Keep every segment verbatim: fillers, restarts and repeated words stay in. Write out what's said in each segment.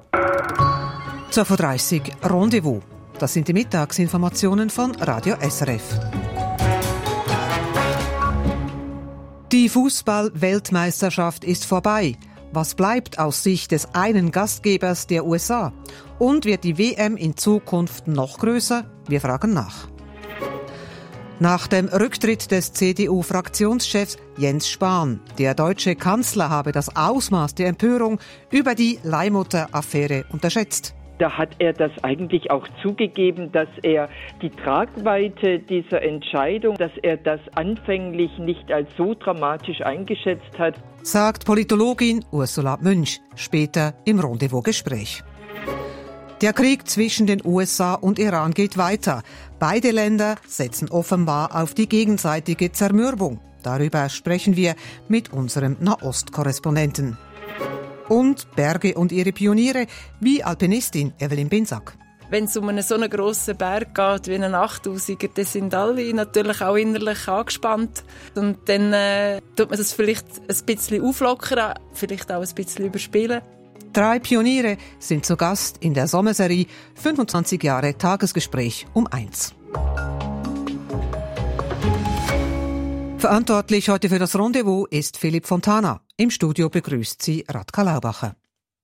zwölf Uhr dreißig Rendezvous. Das sind die Mittagsinformationen von Radio S R F. Die Fußball-Weltmeisterschaft ist vorbei. Was bleibt aus Sicht des einen Gastgebers der U S A? Und wird die W M in Zukunft noch größer? Wir fragen nach. Nach dem Rücktritt des C D U-Fraktionschefs Jens Spahn, der deutsche Kanzler habe das Ausmaß der Empörung über die Leihmutter-Affäre unterschätzt. Da hat er das eigentlich auch zugegeben, dass er die Tragweite dieser Entscheidung, dass er das anfänglich nicht als so dramatisch eingeschätzt hat, sagt Politologin Ursula Münch später im Rendezvous-Gespräch. Der Krieg zwischen den U S A und Iran geht weiter. Beide Länder setzen offenbar auf die gegenseitige Zermürbung. Darüber sprechen wir mit unserem Nahost-Korrespondenten. Und Berge und ihre Pioniere, wie Alpinistin Evelyn Binsack. Wenn es um einen so einen grossen Berg geht wie einen achttausiger, dann sind alle natürlich auch innerlich angespannt. Und dann äh, tut man das vielleicht ein bisschen auflockern, vielleicht auch ein bisschen überspielen. Drei Pioniere sind zu Gast in der Sommerserie fünfundzwanzig Jahre Tagesgespräch um eins. Verantwortlich heute für das Rendezvous ist Philipp Fontana. Im Studio begrüßt sie Radka Laubacher.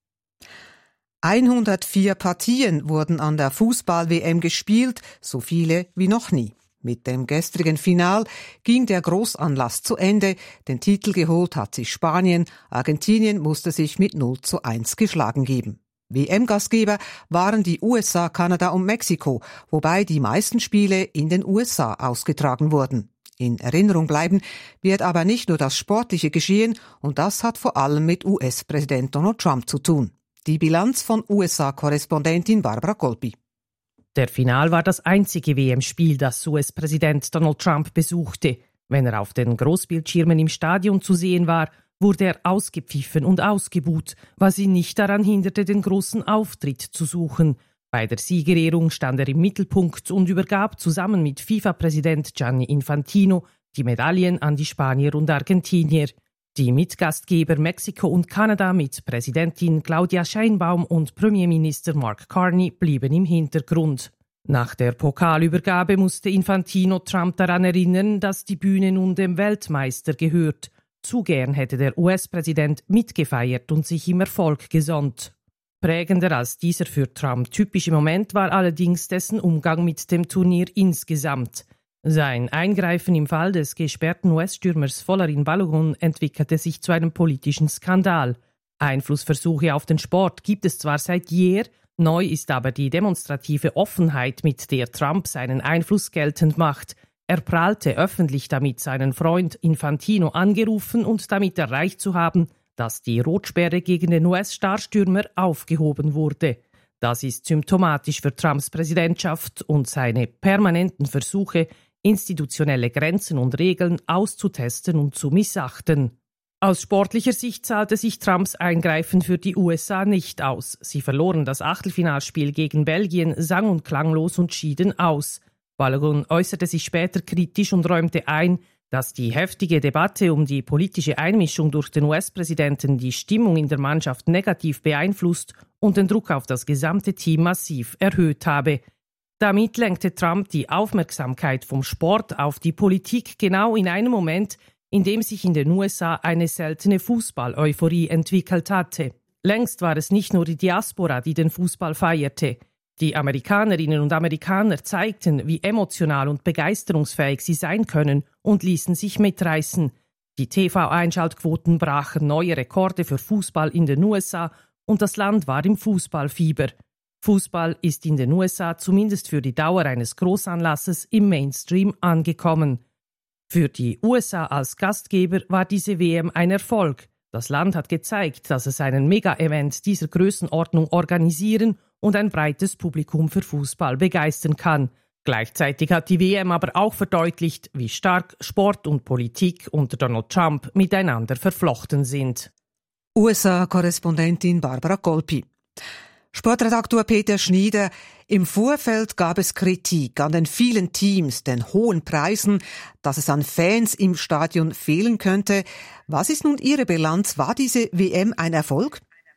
hundertvier Partien wurden an der Fußball-W M gespielt, so viele wie noch nie. Mit dem gestrigen Final ging der Großanlass zu Ende. Den Titel geholt hat sich Spanien. Argentinien musste sich mit null zu eins geschlagen geben. W M-Gastgeber waren die U S A, Kanada und Mexiko, wobei die meisten Spiele in den U S A ausgetragen wurden. In Erinnerung bleiben wird aber nicht nur das sportliche Geschehen, und das hat vor allem mit U S-Präsident Donald Trump zu tun. Die Bilanz von U S A-Korrespondentin Barbara Colpi. Der Final war das einzige W M-Spiel, das U S-Präsident Donald Trump besuchte. Wenn er auf den Großbildschirmen im Stadion zu sehen war, wurde er ausgepfiffen und ausgebuht, was ihn nicht daran hinderte, den großen Auftritt zu suchen. Bei der Siegerehrung stand er im Mittelpunkt und übergab zusammen mit FIFA-Präsident Gianni Infantino die Medaillen an die Spanier und Argentinier. Die Mitgastgeber Mexiko und Kanada mit Präsidentin Claudia Sheinbaum und Premierminister Mark Carney blieben im Hintergrund. Nach der Pokalübergabe musste Infantino Trump daran erinnern, dass die Bühne nun dem Weltmeister gehört. Zu gern hätte der U S-Präsident mitgefeiert und sich im Erfolg gesonnt. Prägender als dieser für Trump typische Moment war allerdings dessen Umgang mit dem Turnier insgesamt. Sein Eingreifen im Fall des gesperrten U S-Stürmers Folarin Balogun entwickelte sich zu einem politischen Skandal. Einflussversuche auf den Sport gibt es zwar seit jeher, neu ist aber die demonstrative Offenheit, mit der Trump seinen Einfluss geltend macht. Er prahlte öffentlich damit, seinen Freund Infantino angerufen und damit erreicht zu haben, dass die Rotsperre gegen den U S-Starstürmer aufgehoben wurde. Das ist symptomatisch für Trumps Präsidentschaft und seine permanenten Versuche, institutionelle Grenzen und Regeln auszutesten und zu missachten. Aus sportlicher Sicht zahlte sich Trumps Eingreifen für die U S A nicht aus. Sie verloren das Achtelfinalspiel gegen Belgien sang- und klanglos und schieden aus. Balogun äußerte sich später kritisch und räumte ein, dass die heftige Debatte um die politische Einmischung durch den U S-Präsidenten die Stimmung in der Mannschaft negativ beeinflusst und den Druck auf das gesamte Team massiv erhöht habe. Damit lenkte Trump die Aufmerksamkeit vom Sport auf die Politik genau in einem Moment, in dem sich in den U S A eine seltene Fußball-Euphorie entwickelt hatte. Längst war es nicht nur die Diaspora, die den Fußball feierte. Die Amerikanerinnen und Amerikaner zeigten, wie emotional und begeisterungsfähig sie sein können und ließen sich mitreißen. Die T V-Einschaltquoten brachen neue Rekorde für Fußball in den U S A und das Land war im Fußballfieber. Fußball ist in den U S A zumindest für die Dauer eines Großanlasses im Mainstream angekommen. Für die U S A als Gastgeber war diese W M ein Erfolg. Das Land hat gezeigt, dass es einen Mega-Event dieser Größenordnung organisieren und ein breites Publikum für Fußball begeistern kann. Gleichzeitig hat die W M aber auch verdeutlicht, wie stark Sport und Politik unter Donald Trump miteinander verflochten sind. U S A-Korrespondentin Barbara Colpi. Sportredaktor Peter Schnieder, im Vorfeld gab es Kritik an den vielen Teams, den hohen Preisen, dass es an Fans im Stadion fehlen könnte. Was ist nun Ihre Bilanz? War diese W M ein Erfolg?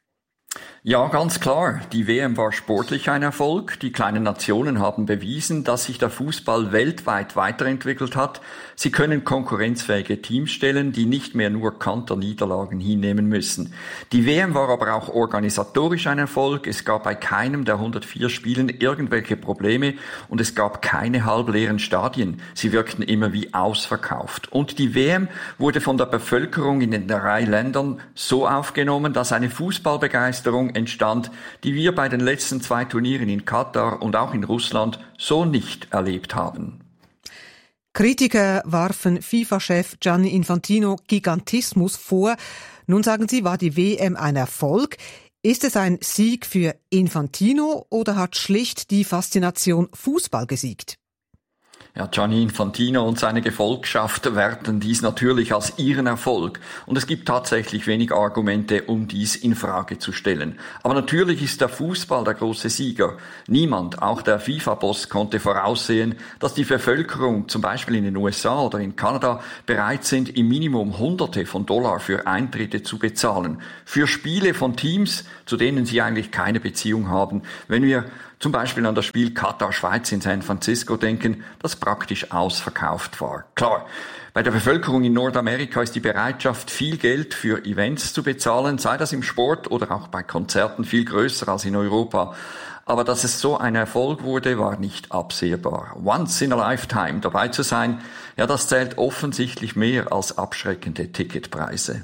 Ja, ganz klar. Die W M war sportlich ein Erfolg. Die kleinen Nationen haben bewiesen, dass sich der Fußball weltweit weiterentwickelt hat. Sie können konkurrenzfähige Teams stellen, die nicht mehr nur Kanterniederlagen hinnehmen müssen. Die W M war aber auch organisatorisch ein Erfolg. Es gab bei keinem der hundertvier Spielen irgendwelche Probleme und es gab keine halbleeren Stadien. Sie wirkten immer wie ausverkauft. Und die W M wurde von der Bevölkerung in den drei Ländern so aufgenommen, dass eine Fußballbegeisterung entstand, die wir bei den letzten zwei Turnieren in Katar und auch in Russland so nicht erlebt haben. Kritiker warfen FIFA-Chef Gianni Infantino Gigantismus vor. Nun sagen Sie, war die W M ein Erfolg? Ist es ein Sieg für Infantino oder hat schlicht die Faszination Fußball gesiegt? Ja, Gianni Infantino und seine Gefolgschaft werten dies natürlich als ihren Erfolg. Und es gibt tatsächlich wenig Argumente, um dies in Frage zu stellen. Aber natürlich ist der Fußball der große Sieger. Niemand, auch der FIFA-Boss, konnte voraussehen, dass die Bevölkerung, zum Beispiel in den U S A oder in Kanada, bereit sind, im Minimum Hunderte von Dollar für Eintritte zu bezahlen. Für Spiele von Teams, zu denen sie eigentlich keine Beziehung haben. Wenn wir zum Beispiel an das Spiel Katar-Schweiz in San Francisco denken, das praktisch ausverkauft war. Klar, bei der Bevölkerung in Nordamerika ist die Bereitschaft, viel Geld für Events zu bezahlen, sei das im Sport oder auch bei Konzerten, viel größer als in Europa. Aber dass es so ein Erfolg wurde, war nicht absehbar. Once in a lifetime dabei zu sein, ja, das zählt offensichtlich mehr als abschreckende Ticketpreise.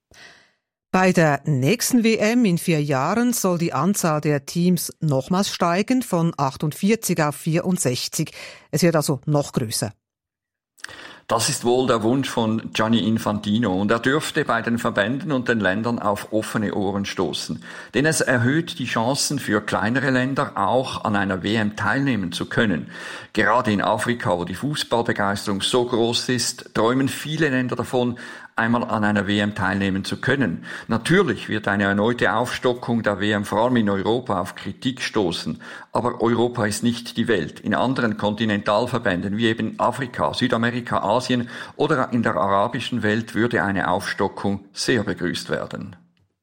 Bei der nächsten W M in vier Jahren soll die Anzahl der Teams nochmals steigen, von achtundvierzig auf vierundsechzig. Es wird also noch größer. Das ist wohl der Wunsch von Gianni Infantino und er dürfte bei den Verbänden und den Ländern auf offene Ohren stoßen. Denn es erhöht die Chancen für kleinere Länder auch an einer W M teilnehmen zu können. Gerade in Afrika, wo die Fußballbegeisterung so groß ist, träumen viele Länder davon, einmal an einer W M teilnehmen zu können. Natürlich wird eine erneute Aufstockung der W M vor allem in Europa auf Kritik stoßen. Aber Europa ist nicht die Welt. In anderen Kontinentalverbänden wie eben Afrika, Südamerika, Asien oder in der arabischen Welt würde eine Aufstockung sehr begrüßt werden.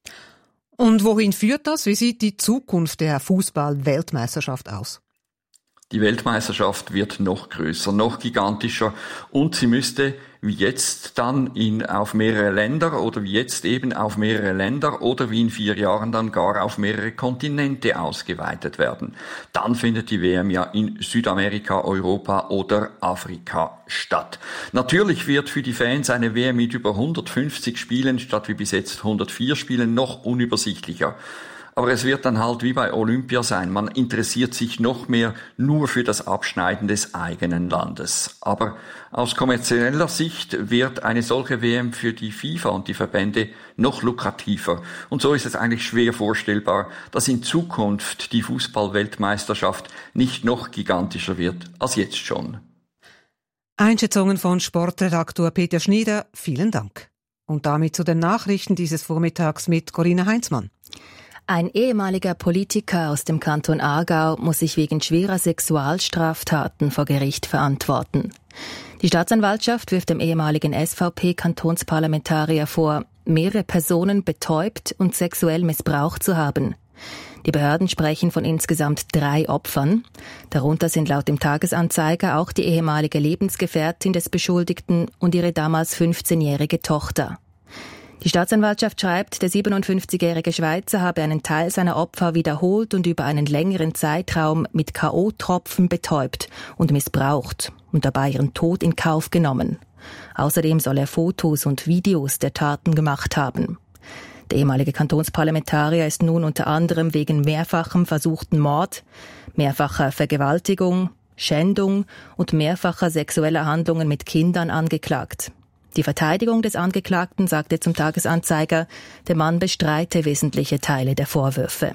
Und wohin führt das? Wie sieht die Zukunft der Fußball-Weltmeisterschaft aus? Die Weltmeisterschaft wird noch größer, noch gigantischer und sie müsste wie jetzt dann in, auf mehrere Länder oder wie jetzt eben auf mehrere Länder oder wie in vier Jahren dann gar auf mehrere Kontinente ausgeweitet werden. Dann findet die W M ja in Südamerika, Europa oder Afrika statt. Natürlich wird für die Fans eine W M mit über hundertfünfzig Spielen statt wie bis jetzt hundertvier Spielen noch unübersichtlicher. Aber es wird dann halt wie bei Olympia sein. Man interessiert sich noch mehr nur für das Abschneiden des eigenen Landes. Aber aus kommerzieller Sicht wird eine solche W M für die FIFA und die Verbände noch lukrativer. Und so ist es eigentlich schwer vorstellbar, dass in Zukunft die Fußball-Weltmeisterschaft nicht noch gigantischer wird als jetzt schon. Einschätzungen von Sportredaktor Peter Schnieder. Vielen Dank. Und damit zu den Nachrichten dieses Vormittags mit Corinna Heinzmann. Ein ehemaliger Politiker aus dem Kanton Aargau muss sich wegen schwerer Sexualstraftaten vor Gericht verantworten. Die Staatsanwaltschaft wirft dem ehemaligen S V P-Kantonsparlamentarier vor, mehrere Personen betäubt und sexuell missbraucht zu haben. Die Behörden sprechen von insgesamt drei Opfern. Darunter sind laut dem Tagesanzeiger auch die ehemalige Lebensgefährtin des Beschuldigten und ihre damals fünfzehnjährige Tochter. Die Staatsanwaltschaft schreibt, der siebenundfünfzigjährige Schweizer habe einen Teil seiner Opfer wiederholt und über einen längeren Zeitraum mit K O-Tropfen betäubt und missbraucht und dabei ihren Tod in Kauf genommen. Außerdem soll er Fotos und Videos der Taten gemacht haben. Der ehemalige Kantonsparlamentarier ist nun unter anderem wegen mehrfachem versuchten Mord, mehrfacher Vergewaltigung, Schändung und mehrfacher sexueller Handlungen mit Kindern angeklagt. Die Verteidigung des Angeklagten sagte zum Tagesanzeiger, der Mann bestreite wesentliche Teile der Vorwürfe.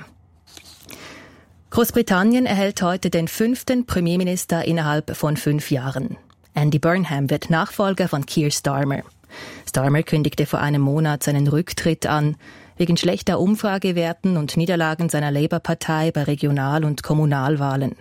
Großbritannien erhält heute den fünften Premierminister innerhalb von fünf Jahren. Andy Burnham wird Nachfolger von Keir Starmer. Starmer kündigte vor einem Monat seinen Rücktritt an, wegen schlechter Umfragewerten und Niederlagen seiner Labour-Partei bei Regional- und Kommunalwahlen.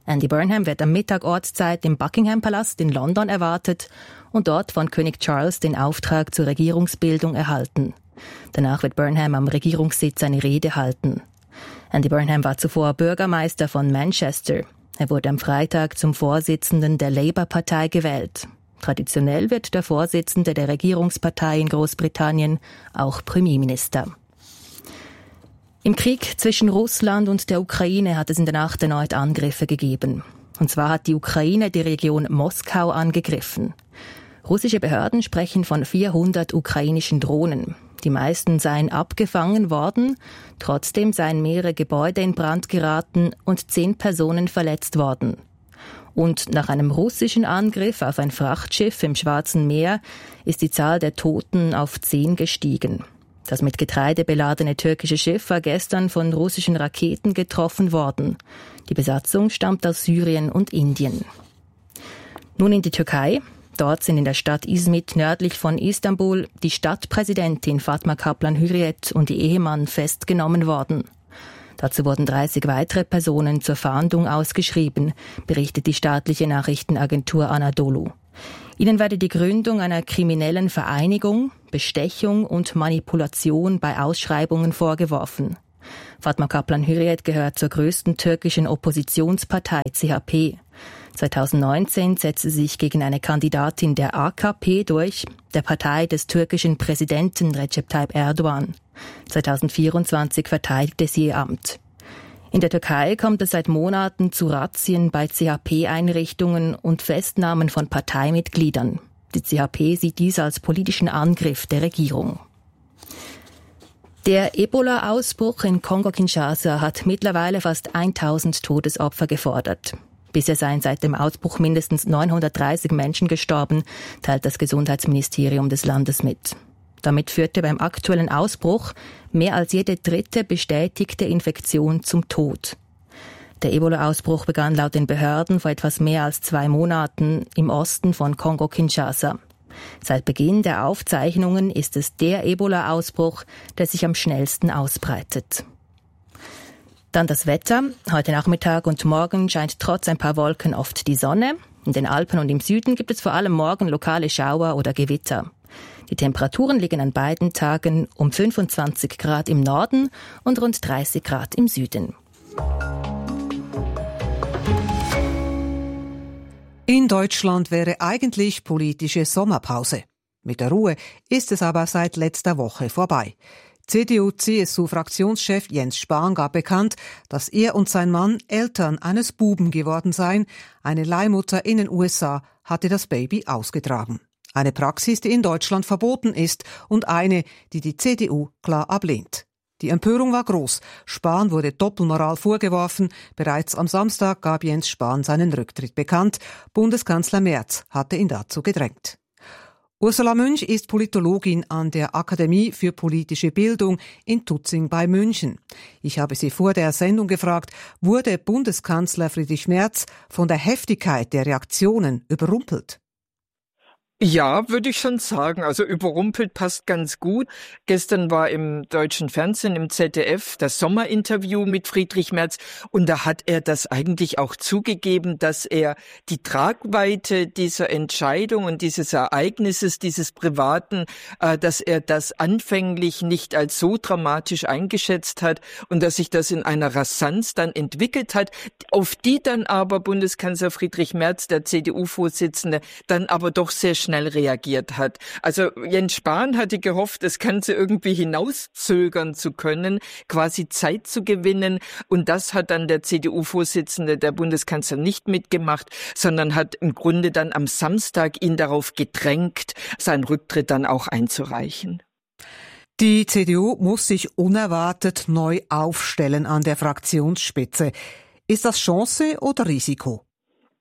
Andy Burnham wird am Mittag Ortszeit im Buckingham-Palast in London erwartet und dort von König Charles den Auftrag zur Regierungsbildung erhalten. Danach wird Burnham am Regierungssitz eine Rede halten. Andy Burnham war zuvor Bürgermeister von Manchester. Er wurde am Freitag zum Vorsitzenden der Labour-Partei gewählt. Traditionell wird der Vorsitzende der Regierungspartei in Großbritannien auch Premierminister. Im Krieg zwischen Russland und der Ukraine hat es in der Nacht erneut Angriffe gegeben. Und zwar hat die Ukraine die Region Moskau angegriffen. Russische Behörden sprechen von vierhundert ukrainischen Drohnen. Die meisten seien abgefangen worden, trotzdem seien mehrere Gebäude in Brand geraten und zehn Personen verletzt worden. Und nach einem russischen Angriff auf ein Frachtschiff im Schwarzen Meer ist die Zahl der Toten auf zehn gestiegen. Das mit Getreide beladene türkische Schiff war gestern von russischen Raketen getroffen worden. Die Besatzung stammt aus Syrien und Indien. Nun in die Türkei. Dort sind in der Stadt Izmit nördlich von Istanbul die Stadtpräsidentin Fatma Kaplan-Hürriyet und ihr Ehemann festgenommen worden. Dazu wurden dreißig weitere Personen zur Fahndung ausgeschrieben, berichtet die staatliche Nachrichtenagentur Anadolu. Ihnen werde die Gründung einer kriminellen Vereinigung, Bestechung und Manipulation bei Ausschreibungen vorgeworfen. Fatma Kaplan-Hürriyet gehört zur größten türkischen Oppositionspartei C H P. zweitausendneunzehn setzte sie sich gegen eine Kandidatin der A K P durch, der Partei des türkischen Präsidenten Recep Tayyip Erdogan. zweitausendvierundzwanzig verteidigte sie ihr Amt. In der Türkei kommt es seit Monaten zu Razzien bei C H P-Einrichtungen und Festnahmen von Parteimitgliedern. Die C H P sieht dies als politischen Angriff der Regierung. Der Ebola-Ausbruch in Kongo-Kinshasa hat mittlerweile fast tausend Todesopfer gefordert. Bisher seien seit dem Ausbruch mindestens neunhundertdreißig Menschen gestorben, teilt das Gesundheitsministerium des Landes mit. Damit führte beim aktuellen Ausbruch mehr als jede dritte bestätigte Infektion zum Tod. Der Ebola-Ausbruch begann laut den Behörden vor etwas mehr als zwei Monaten im Osten von Kongo-Kinshasa. Seit Beginn der Aufzeichnungen ist es der Ebola-Ausbruch, der sich am schnellsten ausbreitet. Dann das Wetter. Heute Nachmittag und morgen scheint trotz ein paar Wolken oft die Sonne. In den Alpen und im Süden gibt es vor allem morgen lokale Schauer oder Gewitter. Die Temperaturen liegen an beiden Tagen um fünfundzwanzig Grad im Norden und rund dreißig Grad im Süden. In Deutschland wäre eigentlich politische Sommerpause. Mit der Ruhe ist es aber seit letzter Woche vorbei. C D U-C S U-Fraktionschef Jens Spahn gab bekannt, dass er und sein Mann Eltern eines Buben geworden seien. Eine Leihmutter in den U S A hatte das Baby ausgetragen. Eine Praxis, die in Deutschland verboten ist und eine, die die C D U klar ablehnt. Die Empörung war groß. Spahn wurde Doppelmoral vorgeworfen. Bereits am Samstag gab Jens Spahn seinen Rücktritt bekannt. Bundeskanzler Merz hatte ihn dazu gedrängt. Ursula Münch ist Politologin an der Akademie für politische Bildung in Tutzing bei München. Ich habe sie vor der Sendung gefragt, wurde Bundeskanzler Friedrich Merz von der Heftigkeit der Reaktionen überrumpelt? Ja, würde ich schon sagen. Also überrumpelt passt ganz gut. Gestern war im deutschen Fernsehen, im Z D F, das Sommerinterview mit Friedrich Merz und da hat er das eigentlich auch zugegeben, dass er die Tragweite dieser Entscheidung und dieses Ereignisses, dieses Privaten, äh, dass er das anfänglich nicht als so dramatisch eingeschätzt hat und dass sich das in einer Rasanz dann entwickelt hat, auf die dann aber Bundeskanzler Friedrich Merz, der C D U-Vorsitzende, dann aber doch sehr schnell schnell reagiert hat. Also Jens Spahn hatte gehofft, das Ganze irgendwie hinauszögern zu können, quasi Zeit zu gewinnen. Und das hat dann der C D U-Vorsitzende, der Bundeskanzler, nicht mitgemacht, sondern hat im Grunde dann am Samstag ihn darauf gedrängt, seinen Rücktritt dann auch einzureichen. Die C D U muss sich unerwartet neu aufstellen an der Fraktionsspitze. Ist das Chance oder Risiko?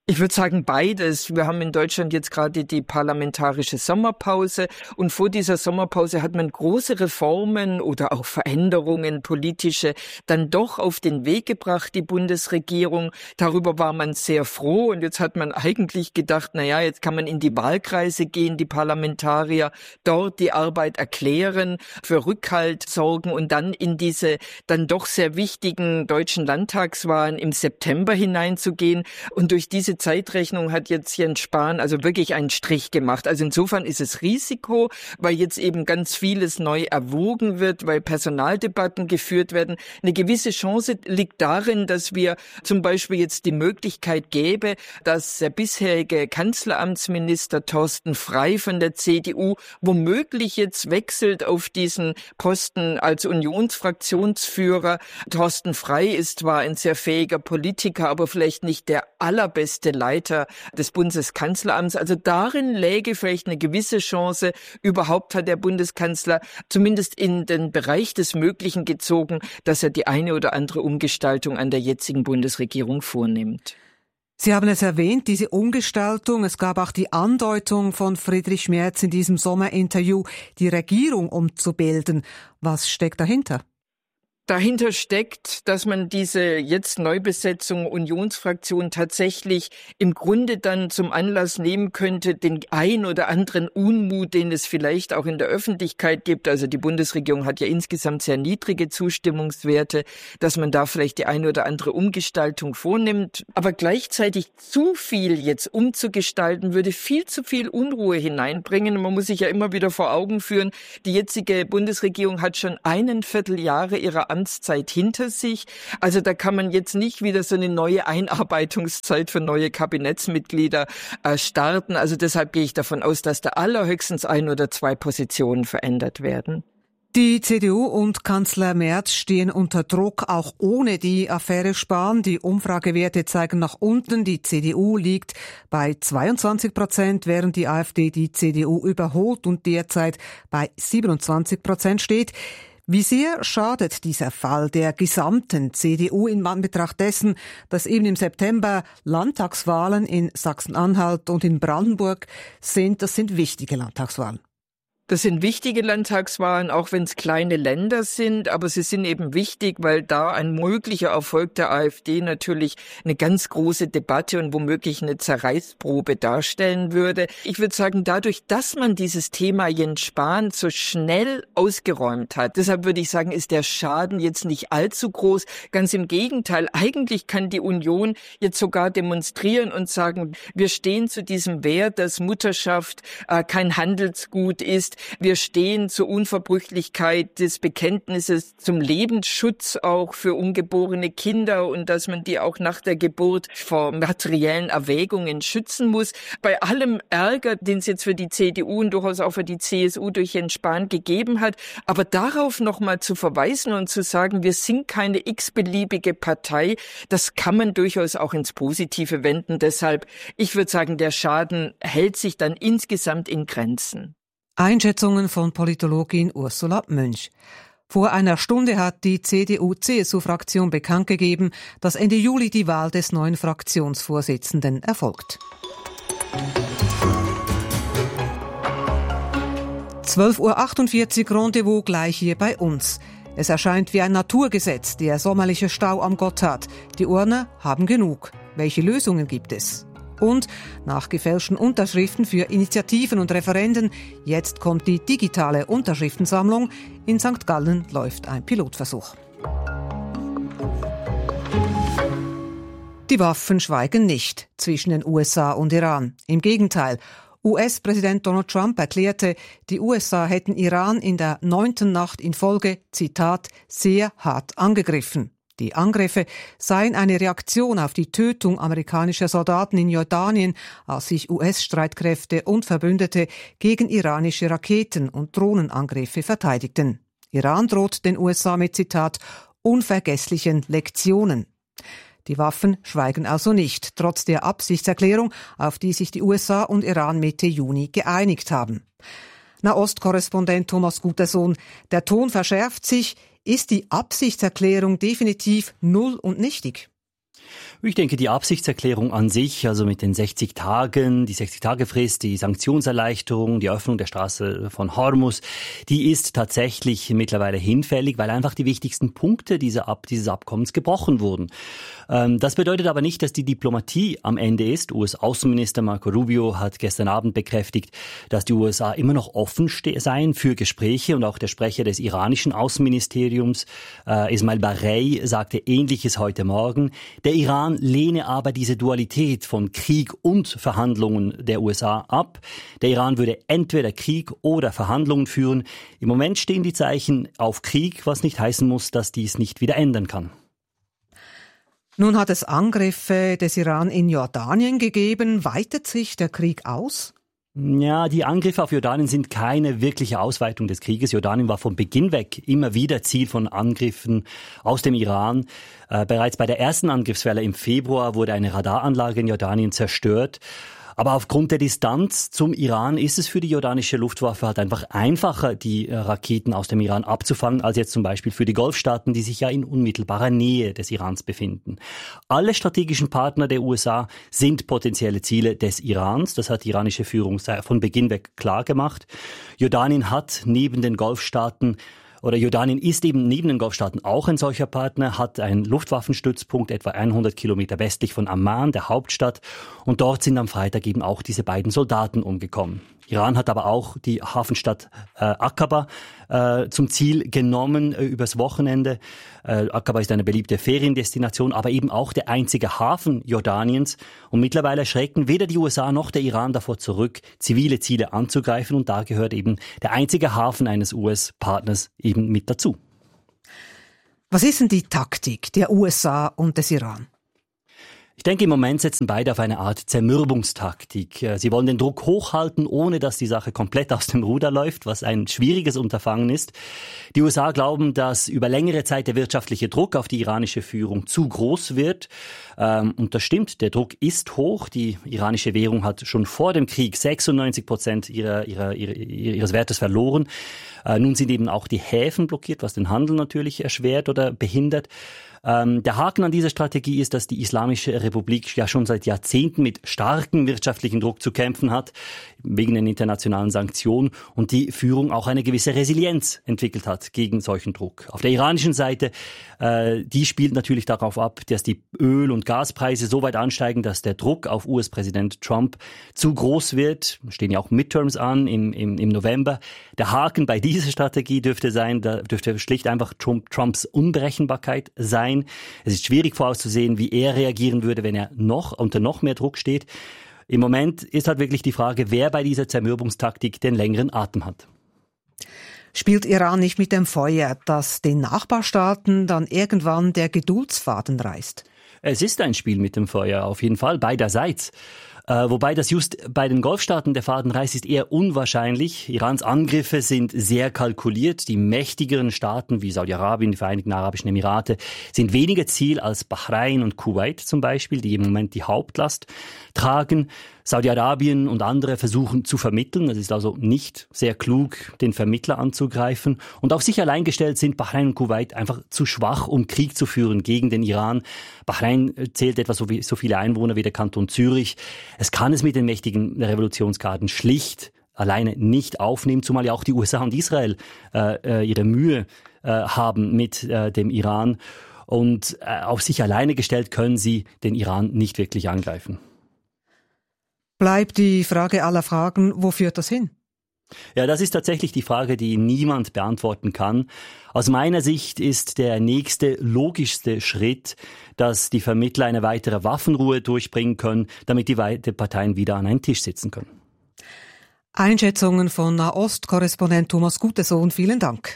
Ich würde sagen beides. Wir haben in Deutschland jetzt gerade die parlamentarische Sommerpause und vor dieser Sommerpause hat man große Reformen oder auch Veränderungen, politische, dann doch auf den Weg gebracht, die Bundesregierung. Darüber war man sehr froh und jetzt hat man eigentlich gedacht, na ja, jetzt kann man in die Wahlkreise gehen, die Parlamentarier, dort die Arbeit erklären, für Rückhalt sorgen und dann in diese dann doch sehr wichtigen deutschen Landtagswahlen im September hineinzugehen und durch diese Zeitrechnung hat jetzt Jens Spahn also wirklich einen Strich gemacht. Also insofern ist es Risiko, weil jetzt eben ganz vieles neu erwogen wird, weil Personaldebatten geführt werden. Eine gewisse Chance liegt darin, dass wir zum Beispiel jetzt die Möglichkeit gäbe, dass der bisherige Kanzleramtsminister Thorsten Frey von der C D U womöglich jetzt wechselt auf diesen Posten als Unionsfraktionsführer. Thorsten Frey ist zwar ein sehr fähiger Politiker, aber vielleicht nicht der allerbeste Leiter des Bundeskanzleramts. Also darin läge vielleicht eine gewisse Chance. Überhaupt hat der Bundeskanzler zumindest in den Bereich des Möglichen gezogen, dass er die eine oder andere Umgestaltung an der jetzigen Bundesregierung vornimmt. Sie haben es erwähnt, diese Umgestaltung. Es gab auch die Andeutung von Friedrich Merz in diesem Sommerinterview, die Regierung umzubilden. Was steckt dahinter? Dahinter steckt, dass man diese jetzt Neubesetzung Unionsfraktion tatsächlich im Grunde dann zum Anlass nehmen könnte, den ein oder anderen Unmut, den es vielleicht auch in der Öffentlichkeit gibt. Also die Bundesregierung hat ja insgesamt sehr niedrige Zustimmungswerte, dass man da vielleicht die eine oder andere Umgestaltung vornimmt. Aber gleichzeitig zu viel jetzt umzugestalten, würde viel zu viel Unruhe hineinbringen. Und man muss sich ja immer wieder vor Augen führen, die jetzige Bundesregierung hat schon einen Vierteljahre ihrer Amtszeit hinter sich. Also da kann man jetzt nicht wieder so eine neue Einarbeitungszeit für neue Kabinettsmitglieder äh, starten. Also deshalb gehe ich davon aus, dass da allerhöchstens ein oder zwei Positionen verändert werden. Die C D U und Kanzler Merz stehen unter Druck, auch ohne die Affäre Spahn. Die Umfragewerte zeigen nach unten. Die C D U liegt bei zweiundzwanzig Prozent, während die AfD die C D U überholt und derzeit bei siebenundzwanzig Prozent steht. Wie sehr schadet dieser Fall der gesamten C D U in Anbetracht dessen, dass eben im September Landtagswahlen in Sachsen-Anhalt und in Brandenburg sind? Das sind wichtige Landtagswahlen. Das sind wichtige Landtagswahlen, auch wenn es kleine Länder sind, aber sie sind eben wichtig, weil da ein möglicher Erfolg der AfD natürlich eine ganz große Debatte und womöglich eine Zerreißprobe darstellen würde. Ich würde sagen, dadurch, dass man dieses Thema Jens Spahn so schnell ausgeräumt hat, deshalb würde ich sagen, ist der Schaden jetzt nicht allzu groß. Ganz im Gegenteil, eigentlich kann die Union jetzt sogar demonstrieren und sagen, wir stehen zu diesem Wert, dass Mutterschaft äh, kein Handelsgut ist. Wir stehen zur Unverbrüchlichkeit des Bekenntnisses zum Lebensschutz auch für ungeborene Kinder und dass man die auch nach der Geburt vor materiellen Erwägungen schützen muss. Bei allem Ärger, den es jetzt für die C D U und durchaus auch für die C S U durch Jens Spahn gegeben hat, aber darauf nochmal zu verweisen und zu sagen, wir sind keine x-beliebige Partei, das kann man durchaus auch ins Positive wenden. Deshalb, ich würde sagen, der Schaden hält sich dann insgesamt in Grenzen. Einschätzungen von Politologin Ursula Münch. Vor einer Stunde hat die C D U-C S U-Fraktion bekannt gegeben, dass Ende Juli die Wahl des neuen Fraktionsvorsitzenden erfolgt. zwölf Uhr achtundvierzig Rendezvous gleich hier bei uns. Es erscheint wie ein Naturgesetz, der sommerliche Stau am Gotthard. Die Urner haben genug. Welche Lösungen gibt es? Und nach gefälschten Unterschriften für Initiativen und Referenden, jetzt kommt die digitale Unterschriftensammlung. In Sankt Gallen läuft ein Pilotversuch. Die Waffen schweigen nicht zwischen den U S A und Iran. Im Gegenteil, U S-Präsident Donald Trump erklärte, die U S A hätten Iran in der neunten Nacht in Folge, Zitat, sehr hart angegriffen. Die Angriffe seien eine Reaktion auf die Tötung amerikanischer Soldaten in Jordanien, als sich U S-Streitkräfte und Verbündete gegen iranische Raketen- und Drohnenangriffe verteidigten. Iran droht den U S A mit, Zitat, unvergesslichen Lektionen. Die Waffen schweigen also nicht, trotz der Absichtserklärung, auf die sich die U S A und Iran Mitte Juni geeinigt haben. Nahost-Korrespondent Thomas Gutersohn, der Ton verschärft sich. Ist die Absichtserklärung definitiv null und nichtig? Ich denke, die Absichtserklärung an sich, also mit den sechzig Tagen, die sechzig-Tage-Frist, die Sanktionserleichterung, die Öffnung der Straße von Hormuz, die ist tatsächlich mittlerweile hinfällig, weil einfach die wichtigsten Punkte dieser Ab- dieses Abkommens gebrochen wurden. Ähm, das bedeutet aber nicht, dass die Diplomatie am Ende ist. U S-Außenminister Marco Rubio hat gestern Abend bekräftigt, dass die U S A immer noch offen ste- seien für Gespräche, und auch der Sprecher des iranischen Außenministeriums, äh, Ismail Baghei, sagte Ähnliches heute Morgen. Der Iran lehne aber diese Dualität von Krieg und Verhandlungen der U S A ab. Der Iran würde entweder Krieg oder Verhandlungen führen. Im Moment stehen die Zeichen auf Krieg, was nicht heißen muss, dass dies nicht wieder ändern kann. Nun hat es Angriffe des Iran in Jordanien gegeben. Weitet sich der Krieg aus? Ja, die Angriffe auf Jordanien sind keine wirkliche Ausweitung des Krieges. Jordanien war von Beginn weg immer wieder Ziel von Angriffen aus dem Iran. Äh, bereits bei der ersten Angriffswelle im Februar wurde eine Radaranlage in Jordanien zerstört. Aber aufgrund der Distanz zum Iran ist es für die jordanische Luftwaffe halt einfach einfacher, die äh, Raketen aus dem Iran abzufangen, als jetzt zum Beispiel für die Golfstaaten, die sich ja in unmittelbarer Nähe des Irans befinden. Alle strategischen Partner der U S A sind potenzielle Ziele des Irans. Das hat die iranische Führung von Beginn weg klar gemacht. Jordanien hat neben den Golfstaaten Oder Jordanien ist eben neben den Golfstaaten auch ein solcher Partner, hat einen Luftwaffenstützpunkt etwa hundert Kilometer westlich von Amman, der Hauptstadt. Und dort sind am Freitag eben auch diese beiden Soldaten umgekommen. Iran hat aber auch die Hafenstadt äh, Aqaba äh, zum Ziel genommen äh, übers Wochenende. Äh, Aqaba ist eine beliebte Feriendestination, aber eben auch der einzige Hafen Jordaniens. Und mittlerweile schrecken weder die U S A noch der Iran davor zurück, zivile Ziele anzugreifen. Und da gehört eben der einzige Hafen eines U S-Partners eben mit dazu. Was ist denn die Taktik der U S A und des Iran? Ich denke, im Moment setzen beide auf eine Art Zermürbungstaktik. Sie wollen den Druck hochhalten, ohne dass die Sache komplett aus dem Ruder läuft, was ein schwieriges Unterfangen ist. Die U S A glauben, dass über längere Zeit der wirtschaftliche Druck auf die iranische Führung zu groß wird. Und das stimmt, der Druck ist hoch. Die iranische Währung hat schon vor dem Krieg sechsundneunzig Prozent ihrer, ihrer, ihrer, ihres Wertes verloren. Nun sind eben auch die Häfen blockiert, was den Handel natürlich erschwert oder behindert. Ähm, der Haken an dieser Strategie ist, dass die Islamische Republik ja schon seit Jahrzehnten mit starkem wirtschaftlichen Druck zu kämpfen hat, wegen den internationalen Sanktionen, und die Führung auch eine gewisse Resilienz entwickelt hat gegen solchen Druck. Auf der iranischen Seite, äh, die spielt natürlich darauf ab, dass die Öl- und Gaspreise so weit ansteigen, dass der Druck auf U S-Präsident Trump zu groß wird. Stehen ja auch Midterms an im, im, im November. Der Haken bei dieser Strategie dürfte sein, da dürfte schlicht einfach Trump, Trumps Unberechenbarkeit sein. Es ist schwierig vorauszusehen, wie er reagieren würde, wenn er noch unter noch mehr Druck steht. Im Moment ist halt wirklich die Frage, wer bei dieser Zermürbungstaktik den längeren Atem hat. Spielt Iran nicht mit dem Feuer, dass den Nachbarstaaten dann irgendwann der Geduldsfaden reißt? Es ist ein Spiel mit dem Feuer, auf jeden Fall, beiderseits. Äh, wobei das just bei den Golfstaaten der Faden reißt, ist eher unwahrscheinlich. Irans Angriffe sind sehr kalkuliert. Die mächtigeren Staaten wie Saudi-Arabien, die Vereinigten Arabischen Emirate sind weniger Ziel als Bahrain und Kuwait zum Beispiel, die im Moment die Hauptlast tragen. Saudi-Arabien und andere versuchen zu vermitteln. Es ist also nicht sehr klug, den Vermittler anzugreifen. Und auf sich allein gestellt sind Bahrain und Kuwait einfach zu schwach, um Krieg zu führen gegen den Iran. Bahrain zählt etwa so, wie, so viele Einwohner wie der Kanton Zürich. Es kann es mit den mächtigen Revolutionsgarden schlicht alleine nicht aufnehmen, zumal ja auch die U S A und Israel äh, ihre Mühe äh, haben mit äh, dem Iran. Und äh, auf sich alleine gestellt können sie den Iran nicht wirklich angreifen. Bleibt die Frage aller Fragen, wo führt das hin? Ja, das ist tatsächlich die Frage, die niemand beantworten kann. Aus meiner Sicht ist der nächste logischste Schritt, dass die Vermittler eine weitere Waffenruhe durchbringen können, damit die beiden Parteien wieder an einen Tisch sitzen können. Einschätzungen von Nahost-Korrespondent Thomas Gutesohn, vielen Dank.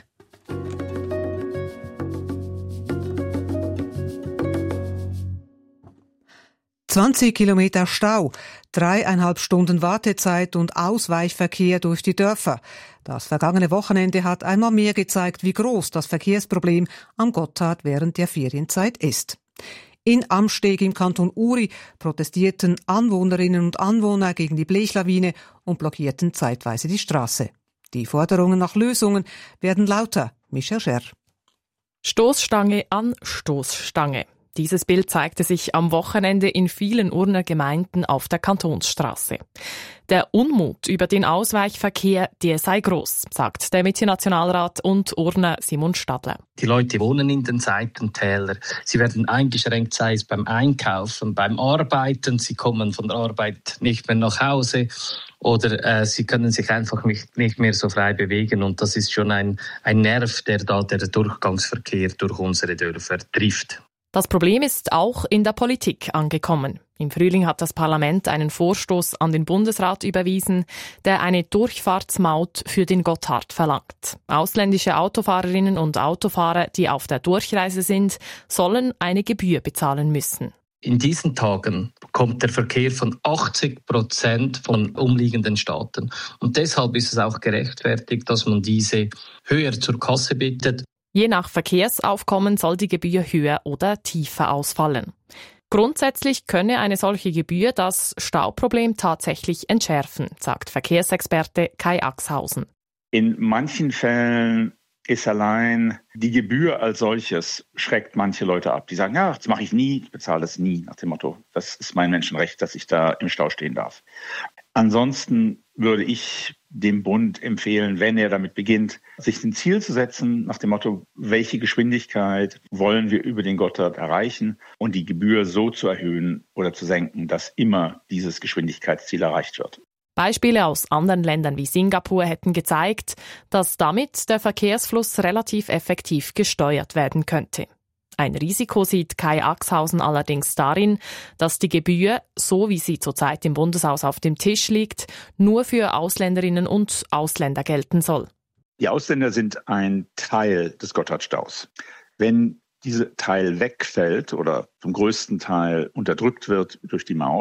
zwanzig Kilometer Stau, dreieinhalb Stunden Wartezeit und Ausweichverkehr durch die Dörfer. Das vergangene Wochenende hat einmal mehr gezeigt, wie groß das Verkehrsproblem am Gotthard während der Ferienzeit ist. In Amsteg im Kanton Uri protestierten Anwohnerinnen und Anwohner gegen die Blechlawine und blockierten zeitweise die Straße. Die Forderungen nach Lösungen werden lauter. Michel Scherr. Stoßstange an Stoßstange. Dieses Bild zeigte sich am Wochenende in vielen Urner Gemeinden auf der Kantonsstraße. Der Unmut über den Ausweichverkehr, der sei gross, sagt der Mitte-Nationalrat und Urner Simon Stadler. Die Leute wohnen in den Seitentälern. Sie werden eingeschränkt, sei es beim Einkaufen, beim Arbeiten. Sie kommen von der Arbeit nicht mehr nach Hause oder äh, sie können sich einfach nicht, nicht mehr so frei bewegen. Und das ist schon ein, ein Nerv, der da der Durchgangsverkehr durch unsere Dörfer trifft. Das Problem ist auch in der Politik angekommen. Im Frühling hat das Parlament einen Vorstoß an den Bundesrat überwiesen, der eine Durchfahrtsmaut für den Gotthard verlangt. Ausländische Autofahrerinnen und Autofahrer, die auf der Durchreise sind, sollen eine Gebühr bezahlen müssen. In diesen Tagen kommt der Verkehr von achtzig Prozent von umliegenden Staaten. Und deshalb ist es auch gerechtfertigt, dass man diese höher zur Kasse bittet. Je nach Verkehrsaufkommen soll die Gebühr höher oder tiefer ausfallen. Grundsätzlich könne eine solche Gebühr das Stauproblem tatsächlich entschärfen, sagt Verkehrsexperte Kai Axhausen. In manchen Fällen ist allein die Gebühr als solches schreckt manche Leute ab. Die sagen, ja, das mache ich nie, ich bezahle das nie, nach dem Motto, das ist mein Menschenrecht, dass ich da im Stau stehen darf. Ansonsten würde ich dem Bund empfehlen, wenn er damit beginnt, sich ein Ziel zu setzen, nach dem Motto, welche Geschwindigkeit wollen wir über den Gotthard erreichen und die Gebühr so zu erhöhen oder zu senken, dass immer dieses Geschwindigkeitsziel erreicht wird. Beispiele aus anderen Ländern wie Singapur hätten gezeigt, dass damit der Verkehrsfluss relativ effektiv gesteuert werden könnte. Ein Risiko sieht Kai Axhausen allerdings darin, dass die Gebühr, so wie sie zurzeit im Bundeshaus auf dem Tisch liegt, nur für Ausländerinnen und Ausländer gelten soll. Die Ausländer sind ein Teil des Gotthardstaus. Wenn dieser Teil wegfällt oder zum größten Teil unterdrückt wird durch die Maut,